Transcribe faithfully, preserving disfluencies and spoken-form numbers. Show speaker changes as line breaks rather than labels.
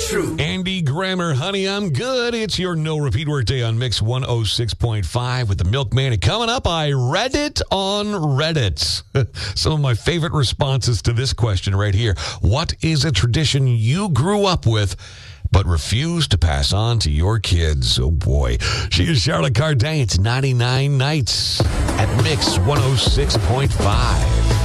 true.
Andy Grammer, honey, I'm good. It's your no repeat workday on Mix one oh six point five with the Milkman. And coming up, I read it on Reddit. Some of my favorite responses to this question right here. What is a tradition you grew up with but refuse to pass on to your kids? Oh, boy. She is Charlotte Cardin. It's ninety-nine Nights at Mix one oh six point five.